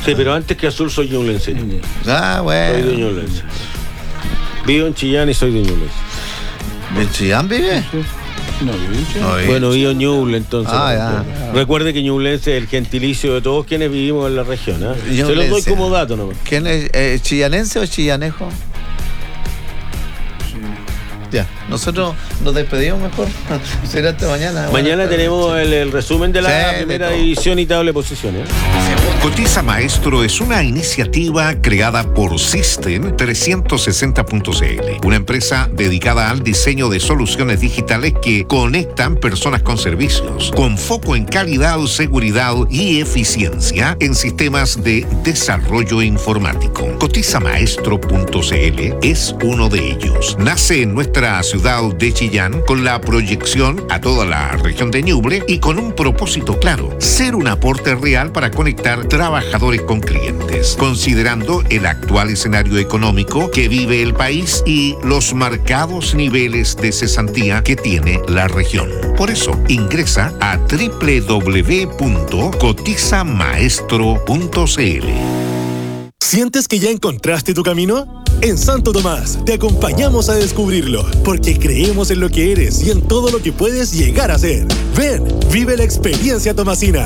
Sí, pero antes que azul soy ñublense. Bueno. Soy de Ñublense. Vivo en Chillán y soy de Ñublense. ¿En Chillán vive? No, Bueno, vivo en Ñuble, entonces. Ya. Recuerde que Ñublense es el gentilicio de todos quienes vivimos en la región. Se los doy como dato nomás. ¿Quién es? ¿Chillanense o chillanejo? Ya, nosotros nos despedimos mejor. Será hasta mañana. Mañana tenemos el resumen de la primera división y tabla de posiciones. Cotiza Maestro es una iniciativa creada por System 360.cl, una empresa dedicada al diseño de soluciones digitales que conectan personas con servicios, con foco en calidad, seguridad y eficiencia en sistemas de desarrollo informático. Cotizamaestro.cl es uno de ellos. Nace en nuestra ciudad de Chillán con la proyección a toda la región de Ñuble y con un propósito claro: ser un aporte real para conectar trabajadores con clientes, considerando el actual escenario económico que vive el país y los marcados niveles de cesantía que tiene la región. Por eso, ingresa a www.cotizamaestro.cl. ¿Sientes que ya encontraste tu camino? En Santo Tomás te acompañamos a descubrirlo, porque creemos en lo que eres y en todo lo que puedes llegar a ser. Ven, vive la experiencia tomasina.